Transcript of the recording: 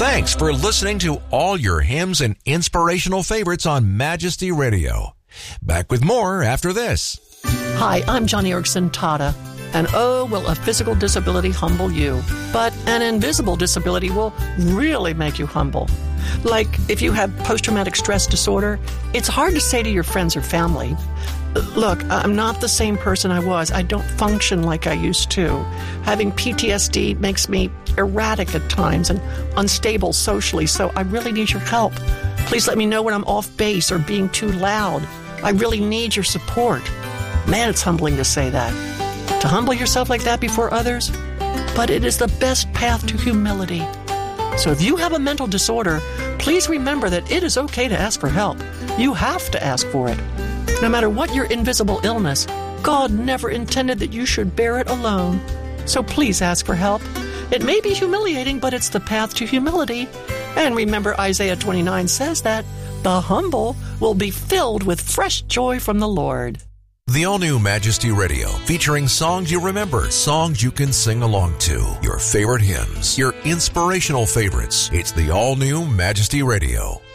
Thanks for listening to all your hymns and inspirational favorites on Majesty Radio. Back with more after this. Hi, I'm Johnny Erickson Tata. And oh, will a physical disability humble you? But an invisible disability will really make you humble. Like if you have post-traumatic stress disorder, it's hard to say to your friends or family, look, I'm not the same person I was. I don't function like I used to. Having PTSD makes me erratic at times and unstable socially, so I really need your help. Please let me know when I'm off base or being too loud. I really need your support. Man, it's humbling to say that. To humble yourself like that before others, but it is the best path to humility. So if you have a mental disorder, please remember that it is okay to ask for help. You have to ask for it. No matter what your invisible illness, God never intended that you should bear it alone. So please ask for help. It may be humiliating, but it's the path to humility. And remember, Isaiah 29 says that the humble will be filled with fresh joy from the Lord. The all-new Majesty Radio, featuring songs you remember, songs you can sing along to, your favorite hymns, your inspirational favorites. It's the all-new Majesty Radio.